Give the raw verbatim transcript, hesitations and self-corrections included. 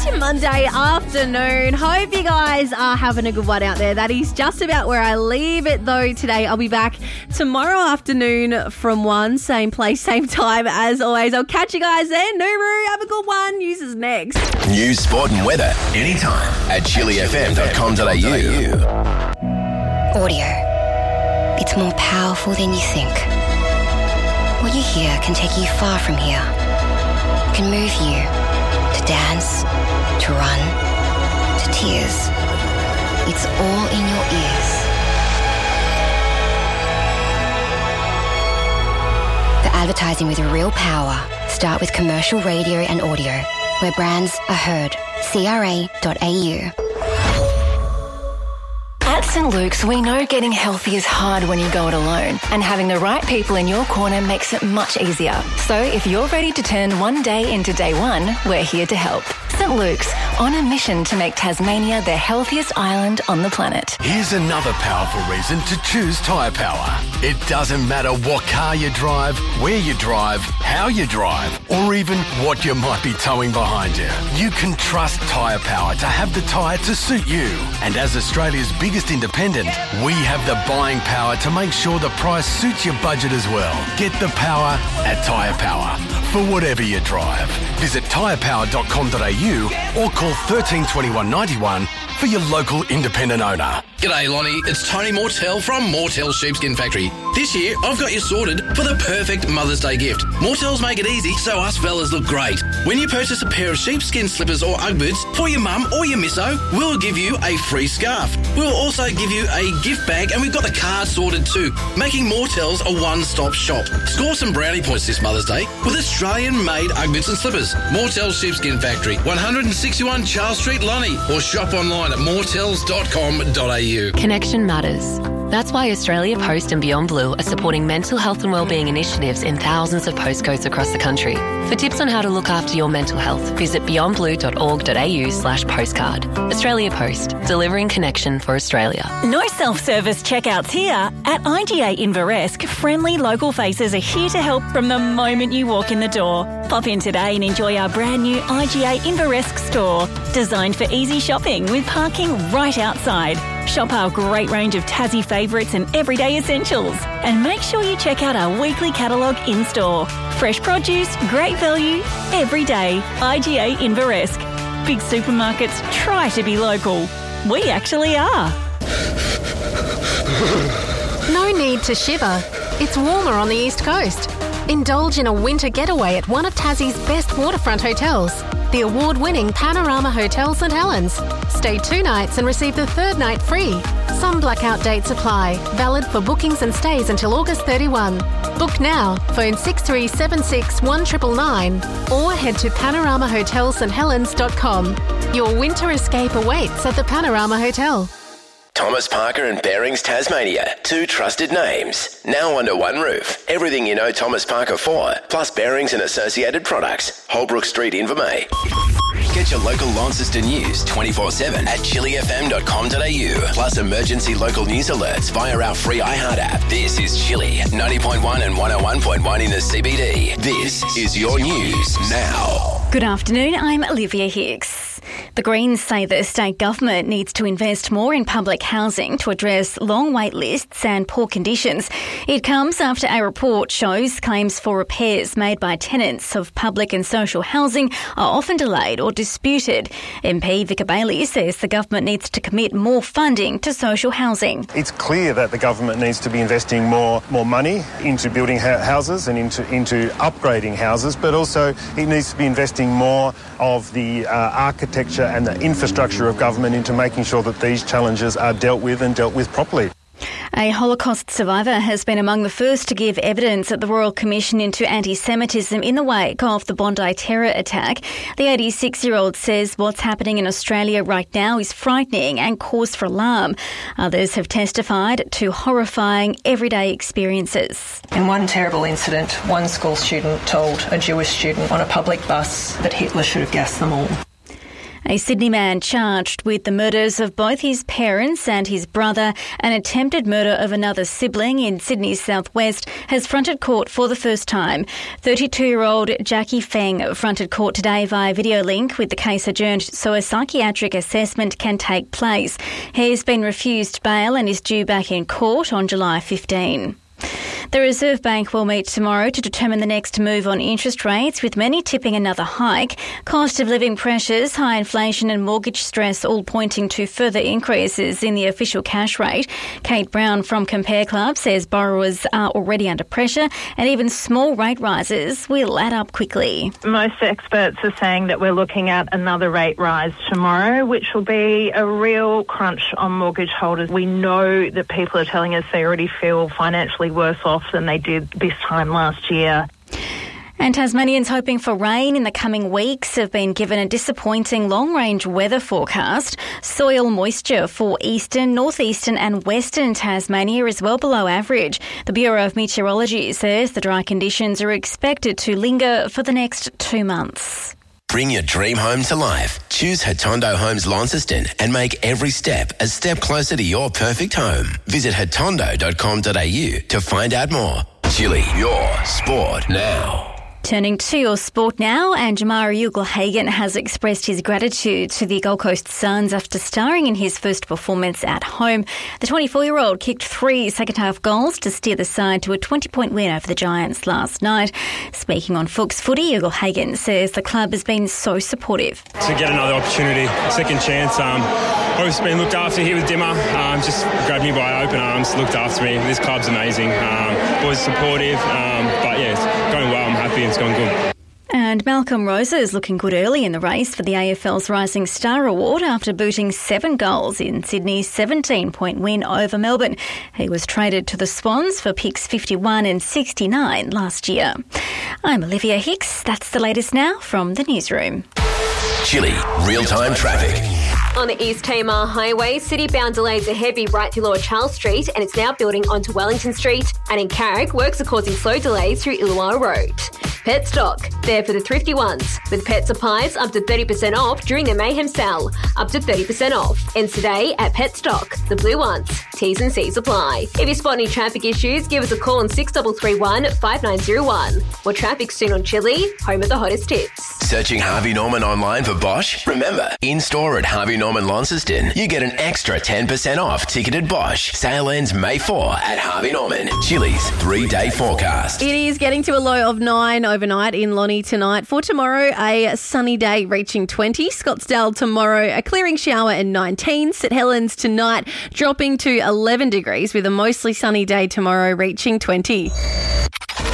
your Monday afternoon. Hope you guys are having a good one out there. That is just about where I leave it though today. I'll be back tomorrow afternoon from one, same place, same time as always. I'll catch you guys then. Nuru, have a good one. News is next. News, sport and weather anytime at chili f m dot com dot a u. Audio. It's more powerful than you think. What you hear can take you far from here. It can move you to dance, to run, to tears. It's all in your ears. For advertising with real power, start with commercial radio and audio, where brands are heard. C R A dot A U. At Saint Luke's, we know getting healthy is hard when you go it alone, and having the right people in your corner makes it much easier. So if you're ready to turn one day into day one, we're here to help. Saint Luke's, on a mission to make Tasmania the healthiest island on the planet. Here's another powerful reason to choose Tyre Power. It doesn't matter what car you drive, where you drive, how you drive, or even what you might be towing behind you. You can trust Tyre Power to have the tyre to suit you. And as Australia's biggest independent, we have the buying power to make sure the price suits your budget as well. Get the power at Tyre Power for whatever you drive. Visit tyre power dot com dot a u or call thirteen twenty-one ninety-one for your local independent owner. G'day Lonnie, it's Tony Mortel from Mortel Sheepskin Factory. This year I've got you sorted for the perfect Mother's Day gift. Mortels make it easy so us fellas look great. When you purchase a pair of sheepskin slippers or Ugg boots for your mum or your misso, we'll give you a free scarf. We'll also give you a gift bag and we've got the card sorted too, making Mortels a one-stop shop. Score some brownie points this Mother's Day with Australian-made Ugg boots and slippers. Mortel Sheepskin Factory, one sixty-one Charles Street, Lonnie, or shop online at mortels dot com dot a u. Connection matters. That's why Australia Post and Beyond Blue are supporting mental health and wellbeing initiatives in thousands of postcodes across the country. For tips on how to look after your mental health, visit beyond blue dot org dot a u slash postcard. Australia Post, delivering connection for Australia. No self-service checkouts here. At I G A Inveresk, friendly local faces are here to help from the moment you walk in the door. Pop in today and enjoy our brand new I G A Inveresk store, designed for easy shopping with parking right outside. Shop our great range of Tassie favourites and everyday essentials. And make sure you check out our weekly catalogue in-store. Fresh produce, great value, every day. I G A Inveresk. Big supermarkets try to be local. We actually are. No need to shiver. It's warmer on the East Coast. Indulge in a winter getaway at one of Tassie's best waterfront hotels, the award-winning Panorama Hotel St Helens. Stay two nights and receive the third night free. Some blackout dates apply. Valid for bookings and stays until August thirty-first. Book now. Phone six three seven six one nine nine nine or head to panorama hotel st helens dot com. Your winter escape awaits at the Panorama Hotel. Thomas Parker and Bearings Tasmania, two trusted names, now under one roof. Everything you know Thomas Parker for, plus bearings and associated products. Holbrook Street, Invermay. Get your local Launceston news twenty-four seven at chili f m dot com dot a u, plus emergency local news alerts via our free iHeart app. This is Chili, ninety point one and one oh one point one in the C B D. This is your news now. Good afternoon, I'm Olivia Hicks. The Greens say the state government needs to invest more in public housing to address long wait lists and poor conditions. It comes after a report shows claims for repairs made by tenants of public and social housing are often delayed or disputed. M P Vicar Bailey says the government needs to commit more funding to social housing. It's clear that the government needs to be investing more more money into building ha- houses and into, into upgrading houses, but also it needs to be investing more of the uh, architecture and the infrastructure of government into making sure that these challenges are dealt with and dealt with properly. A Holocaust survivor has been among the first to give evidence at the Royal Commission into anti-Semitism in the wake of the Bondi terror attack. The eighty-six-year-old says what's happening in Australia right now is frightening and cause for alarm. Others have testified to horrifying everyday experiences. In one terrible incident, one school student told a Jewish student on a public bus that Hitler should have gassed them all. A Sydney man charged with the murders of both his parents and his brother and attempted murder of another sibling in Sydney's southwest has fronted court for the first time. thirty-two-year-old Jackie Feng fronted court today via video link with the case adjourned so a psychiatric assessment can take place. He's been refused bail and is due back in court on July fifteenth. The Reserve Bank will meet tomorrow to determine the next move on interest rates, with many tipping another hike. Cost of living pressures, high inflation and mortgage stress all pointing to further increases in the official cash rate. Kate Brown from Compare Club says borrowers are already under pressure and even small rate rises will add up quickly. Most experts are saying that we're looking at another rate rise tomorrow, which will be a real crunch on mortgage holders. We know that people are telling us they already feel financially worse off than they did this time last year. And Tasmanians hoping for rain in the coming weeks have been given a disappointing long-range weather forecast. Soil moisture for eastern, northeastern and western Tasmania is well below average. The Bureau of Meteorology says the dry conditions are expected to linger for the next two months. Bring your dream home to life. Choose Hatondo Homes Launceston and make every step a step closer to your perfect home. Visit hatondo dot com dot a u to find out more. Chili, your sport now. Turning to your sport now, and Jamarra Ugle-Hagan has expressed his gratitude to the Gold Coast Suns after starring in his first performance at home. The twenty-four-year-old kicked three second-half goals to steer the side to a twenty-point win over the Giants last night. Speaking on Fuchs Footy, Ugle-Hagan says the club has been so supportive. To get another opportunity, second chance, um, I've been looked after here with Dimmer. Um, just grabbed me by open arms, looked after me. This club's amazing. Um, boys supportive, um, but yeah, it's going well. I'm happy and it's going good. And Malcolm Rosa is looking good early in the race for the A F L's Rising Star Award after booting seven goals in Sydney's seventeen-point win over Melbourne. He was traded to the Swans for picks fifty-one and sixty-nine last year. I'm Olivia Hicks. That's the latest now from the newsroom. Chili, real-time traffic. On the East Tamar Highway, city-bound delays are heavy right through Lower Charles Street and it's now building onto Wellington Street. And in Carrick, works are causing slow delays through Illawarra Road. Petstock, there for the thrifty ones, with pet supplies up to thirty percent off during their Mayhem sale, up to thirty percent off. Ends today at Petstock, the blue ones. T's and C's apply. If you spot any traffic issues, give us a call on six three three one, five nine zero one. More traffic soon on Chili, home of the hottest tips. Searching Harvey Norman online for Bosch? Remember, in-store at Harvey Norman Launceston, you get an extra ten percent off ticketed Bosch. Sale ends May fourth at Harvey Norman. Chili's three-day forecast. It is getting to a low of nine overnight in Lonnie tonight. For tomorrow, a sunny day reaching twenty. Scottsdale tomorrow, a clearing shower and nineteen. St Helens tonight dropping to eleven degrees with a mostly sunny day tomorrow reaching twenty.